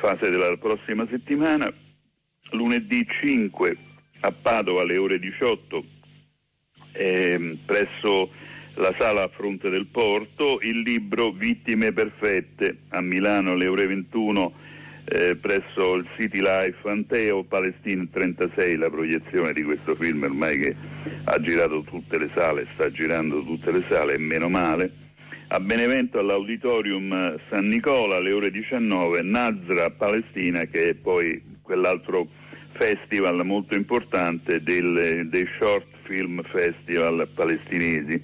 fase della prossima settimana. Lunedì 5 a Padova alle ore 18 presso la sala Fronte del Porto il libro Vittime perfette. A Milano alle ore 21 presso il City Life Anteo, Palestina 36, la proiezione di questo film ormai che ha girato tutte le sale, sta girando tutte le sale e meno male. A Benevento all'Auditorium San Nicola alle ore 19 Nazra Palestina, che è poi quell'altro festival molto importante dei short film festival palestinesi,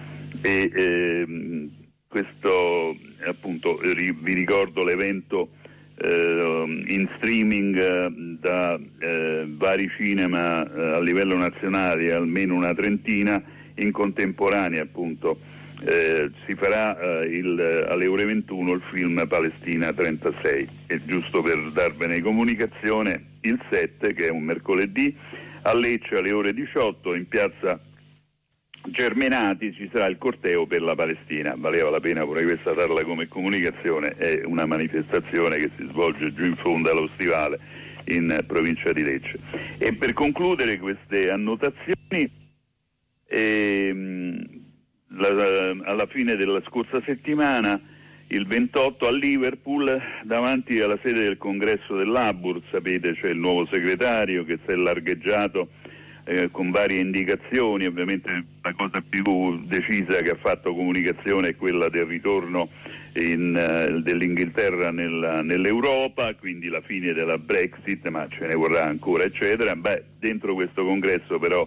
e questo appunto vi ricordo l'evento in streaming da vari cinema a livello nazionale, almeno una trentina in contemporanea, appunto si farà alle ore 21 il film Palestina 36. E giusto per darvene comunicazione, il 7, che è un mercoledì, a Lecce alle ore 18 in piazza Germenati ci sarà il corteo per la Palestina. Valeva la pena pure questa darla come comunicazione, è una manifestazione che si svolge giù in fondo allo Stivale in provincia di Lecce. E per concludere queste annotazioni, alla fine della scorsa settimana, il 28 a Liverpool, davanti alla sede del congresso dell'Abur, sapete c'è il nuovo segretario che si è largheggiato con varie indicazioni. Ovviamente la cosa più decisa che ha fatto comunicazione è quella del ritorno dell'Inghilterra nell'Europa, quindi la fine della Brexit, ma ce ne vorrà ancora eccetera. Dentro questo congresso però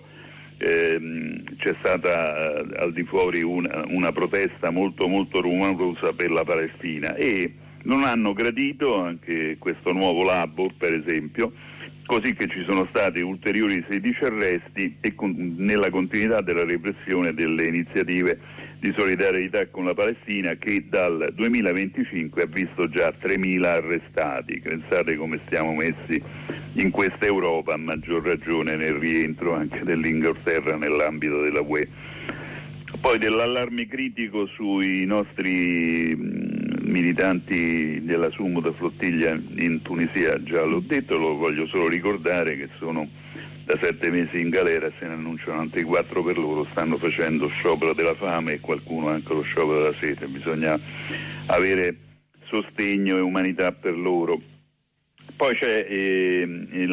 c'è stata al di fuori una protesta molto molto rumorosa per la Palestina, e non hanno gradito anche questo nuovo Labour, per esempio, così che ci sono stati ulteriori 16 arresti e nella continuità della repressione delle iniziative di solidarietà con la Palestina, che dal 2025 ha visto già 3.000 arrestati. Pensate come stiamo messi in questa Europa, a maggior ragione nel rientro anche dell'Inghilterra nell'ambito della UE. Poi dell'allarme critico sui nostri militanti della Sumud flottiglia in Tunisia, già l'ho detto, lo voglio solo ricordare che sono da 7 mesi in galera, se ne annunciano altri 4 per loro, stanno facendo sciopero della fame e qualcuno anche lo sciopero della sete. Bisogna avere sostegno e umanità per loro. Poi c'è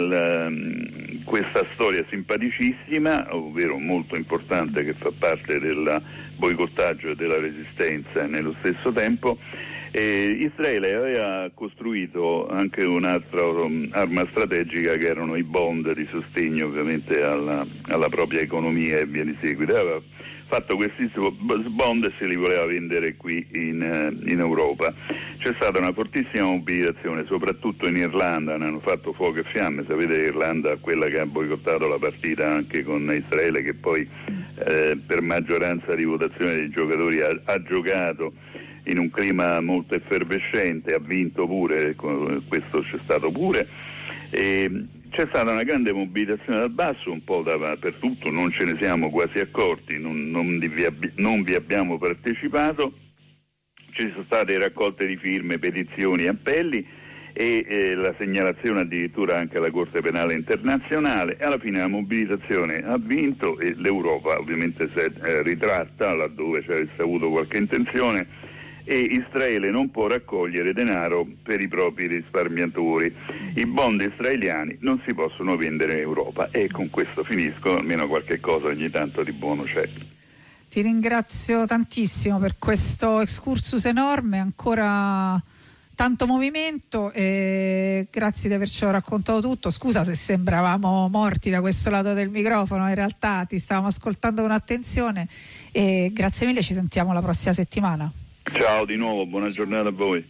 questa storia simpaticissima, ovvero molto importante, che fa parte del boicottaggio e della resistenza nello stesso tempo. Israele aveva costruito anche un'altra arma strategica, che erano i bond di sostegno ovviamente alla propria economia e via di seguito. Aveva fatto questi bond e se li voleva vendere qui in Europa. C'è stata una fortissima mobilitazione, soprattutto in Irlanda, ne hanno fatto fuoco e fiamme. Sapete che Irlanda è quella che ha boicottato la partita anche con Israele, che poi per maggioranza di votazione dei giocatori ha giocato in un clima molto effervescente, ha vinto pure, questo c'è stato pure, e c'è stata una grande mobilitazione dal basso, un po' dappertutto, non ce ne siamo quasi accorti, non vi abbiamo partecipato. Ci sono state raccolte di firme, petizioni, appelli e la segnalazione addirittura anche alla Corte Penale Internazionale. Alla fine la mobilitazione ha vinto e l'Europa ovviamente si è ritratta laddove c'è avuto qualche intenzione, e Israele non può raccogliere denaro per i propri risparmiatori. I bond israeliani non si possono vendere in Europa, e con questo finisco, almeno qualche cosa ogni tanto di buono c'è. Ti ringrazio tantissimo per questo excursus enorme, ancora tanto movimento, e grazie di avercelo raccontato tutto. Scusa se sembravamo morti da questo lato del microfono, in realtà ti stavamo ascoltando con attenzione, e grazie mille, ci sentiamo la prossima settimana. Ciao di nuovo, buona giornata a voi.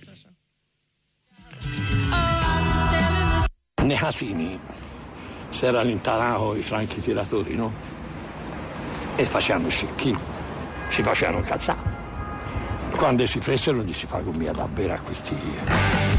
Nei casini si era allontanati i franchi tiratori, no? E facevano scicchi, si facevano cazzare. Quando si presero gli si fa com'è da bere a questi